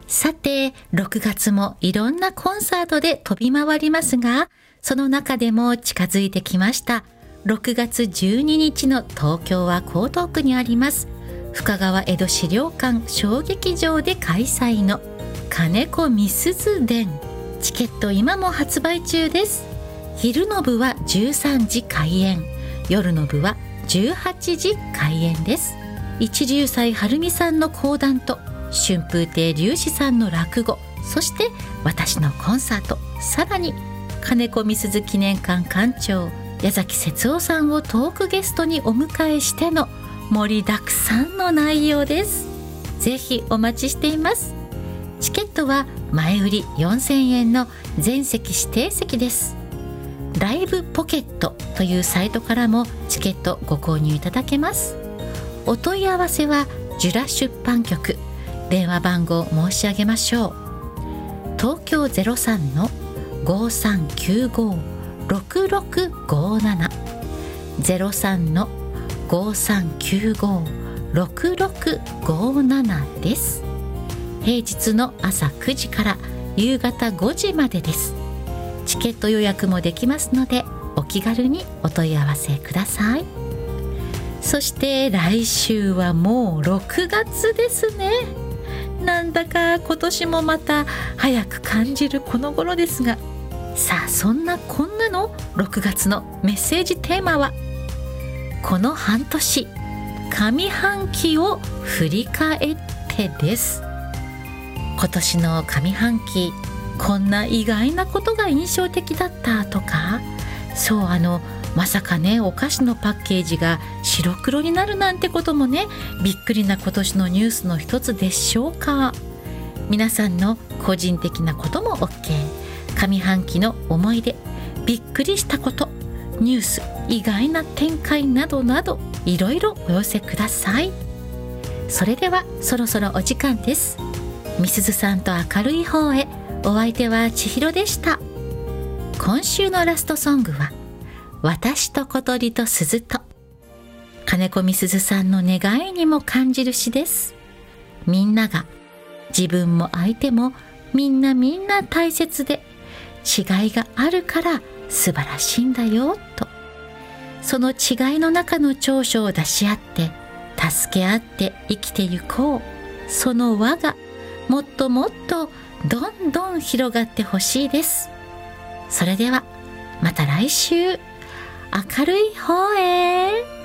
さて、6月もいろんなコンサートで飛び回りますが、その中でも近づいてきました6月12日の東京は江東区にあります深川江戸資料館小劇場で開催の金子みすず伝。チケット今も発売中です。昼の部は13時開演、夜の部は18時開演です。一龍斎晴美さんの講談と春風亭柳枝さんの落語、そして私のコンサート、さらに金子みすず記念館館長矢崎節夫さんをトークゲストにお迎えしての盛りだくさんの内容です。ぜひお待ちしています。チケットは前売り4000円の全席指定席です。ライブポケットというサイトからもチケットご購入いただけます。お問い合わせはジュラ出版局、電話番号申し上げましょう。東京 03-5395-6657 03-5395-6657 です。平日の朝9時から夕方5時までです。チケット予約もできますのでお気軽にお問い合わせください。そして来週はもう6月ですね。なんだか今年もまた早く感じるこの頃ですが、さあそんなこんなの6月のメッセージテーマは、この半年上半期を振り返ってです。今年の上半期こんな意外なことが印象的だったとか、そうまさかね、お菓子のパッケージが白黒になるなんてこともね、びっくりな今年のニュースの一つでしょうか。皆さんの個人的なことも OK、 上半期の思い出、びっくりしたこと、ニュース、意外な展開などなど、いろいろお寄せください。それではそろそろお時間です。みすずさんと明るい方へ、お相手は千尋でした。今週のラストソングは私と小鳥と鈴と、金子みすずさんの願いにも感じる詩です。みんなが、自分も相手もみんな大切で、違いがあるから素晴らしいんだよと。その違いの中の長所を出し合って助け合って生きてゆこう。その輪がもっともっとどんどん広がってほしいです。それではまた来週、明るい方へ。